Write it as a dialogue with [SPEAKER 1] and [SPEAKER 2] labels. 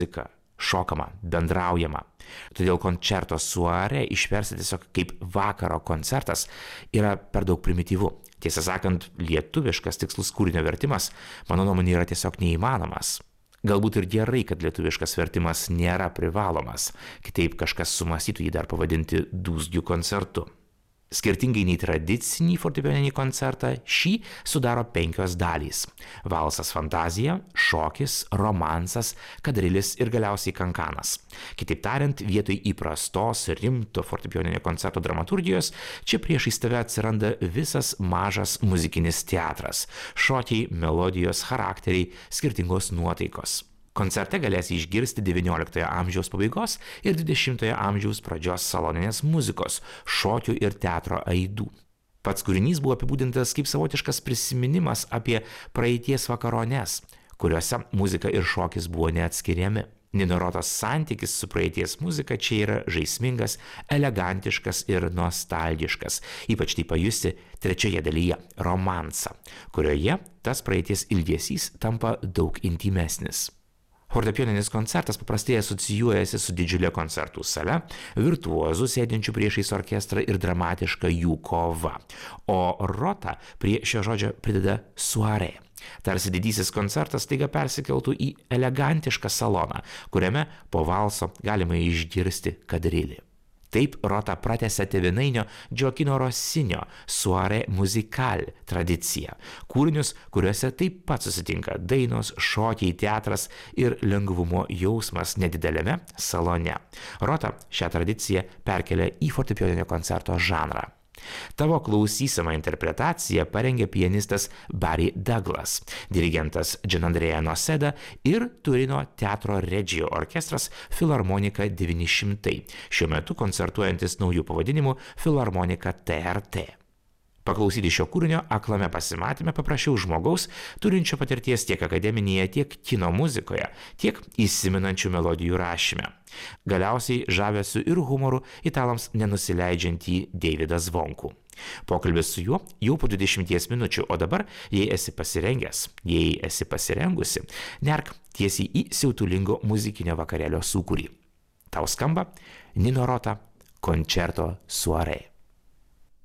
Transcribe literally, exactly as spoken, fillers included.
[SPEAKER 1] muzika, šokama, bendraujama. Todėl koncerto soirée išversti tiesiog kaip vakaro koncertas yra per daug primityvu. Tiesą sakant, lietuviškas tikslus kūrinio vertimas, mano nuomonė, yra tiesiog neįmanomas. Galbūt ir gerai, kad lietuviškas vertimas nėra privalomas, kitaip kažkas sumąstytų jį dar pavadinti dūzgių koncertu. Skirtingai nei tradicinį fortepijoninį koncertą, šį sudaro penkios dalys – valsas fantazija, šokis, romansas, kadrilis ir galiausiai kankanas. Kitaip tariant, vietoj įprastos rimto fortepijoninio koncerto dramaturgijos, čia priešais tave atsiranda visas mažas muzikinis teatras – šokiai, melodijos, charakteriai, skirtingos nuotaikos. Koncerte galėsi išgirsti devynioliktojo amžiaus pabaigos ir dvidešimtojo amžiaus pradžios saloninės muzikos, šokių ir teatro aidų. Pats kūrinys buvo apibūdintas kaip savotiškas prisiminimas apie praeities vakarones, kuriuose muzika ir šokis buvo neatskiriami. Nino Rotos santykis su praeities muzika čia yra žaismingas, elegantiškas ir nostalgiškas, ypač tai pajusti trečioje dalyje – romansą, kurioje tas praeities ilgesys tampa daug intymesnis. Fortepijoninis koncertas paprastai asocijuojasi su didžiulė koncertų sale, virtuozų sėdinčių priešais orkestrą ir dramatiška jų kova. O Rota prie šio žodžio prideda soirée. Tarsi didysis koncertas staiga persikeltų į elegantišką saloną, kuriame po valso galima išgirsti kadrilį. Taip Rota pratęsia tėvynainio Gioachino Rossinio soirée musicale tradiciją. Kūrinius, kuriuose taip pat susitinka dainos, šokiai, teatras ir lengvumo jausmas nedideliame salone. Rota šią tradiciją perkelia į fortepijoninio koncerto žanrą. Tavo klausysimą interpretaciją parengė pianistas Barry Douglas, dirigentas Gianandrea Noseda ir Turino Teatro Regio orkestras Filharmonika devyni šimtai, šiuo metu koncertuojantis naujų pavadinimų Filharmonika T R T. Paklausyti šio kūrinio aklame pasimatyme paprašiau žmogaus, turinčio patirties tiek akademinėje, tiek kino muzikoje, tiek įsiminančių melodijų rašyme. Galiausiai žavesiu ir humoru italams nenusileidžiantį Davidą Zvonkų. Pokalbis su juo jau po dvidešimties minučių, o dabar, jei esi pasirengęs, jei esi pasirengusi, nerk tiesiai į siautulingo muzikinio vakarėlio sūkurį. Tau skamba Nino Rota koncerto soirée.